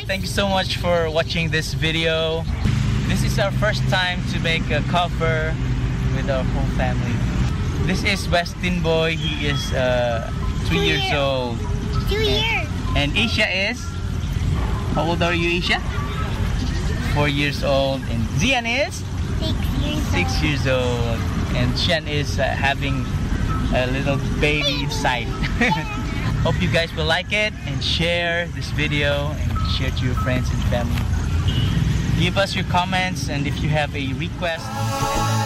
thank you so much for watching this video. This is our first time to make a cover with our whole family. This is Westin Boy. He is 3 years old. 2 years. And Isha is? How old are you, Isha? 4 years old. And Zian is? 6 years old. And Shen is having a little baby inside. Hope you guys will like it and share this video and share to your friends and family. Leave us your comments, and if you have a request